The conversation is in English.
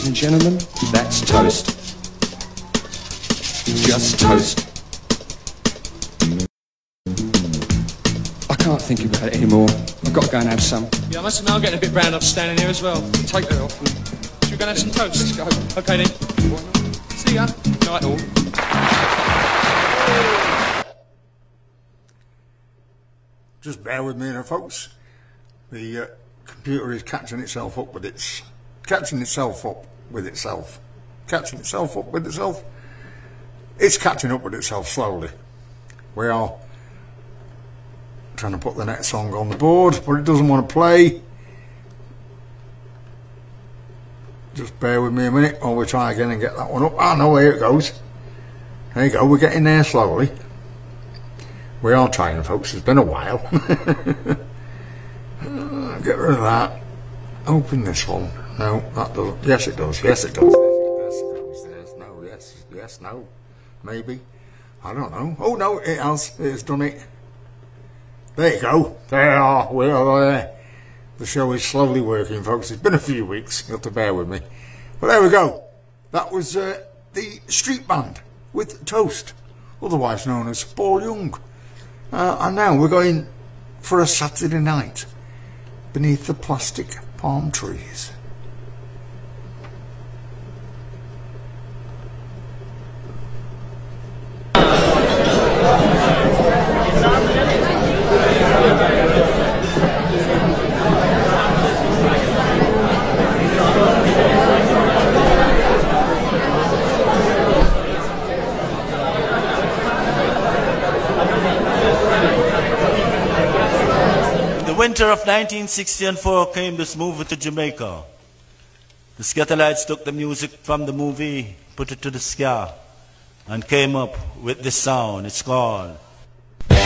and gentlemen, that's toast. Just toast. I can't think about it anymore. I've got to go and have some. Yeah, I must admit I'm getting a bit browned up standing here as well. Take that off. Should we go and have some toast? Let's go. Okay then. See ya. Night all. Just bear with me there, folks. The computer is catching itself up with itself. It's catching up with itself slowly. We are trying to put the next song on the board, but it doesn't want to play. Just bear with me a minute while we try again and get that one up. Ah, no, here it goes. There you go, we're getting there slowly. We are trying, folks, it's been a while. Get rid of that. Open this one. No, that doesn't. Yes, it does. Yes, it does. Yes, it goes. There's no. Yes, yes, no. Maybe. I don't know. Oh, no, it has. It's done it. There you go. There we are there. The show is slowly working, folks. It's been a few weeks. You'll have to bear with me. But there we go. That was the Street Band with Toast, otherwise known as Paul Young. And now we're going for a Saturday night beneath the plastic palm trees. Winter of 1964 came this movie to Jamaica. The Skatalites took the music from the movie, put it to the ska, and came up with this sound. It's called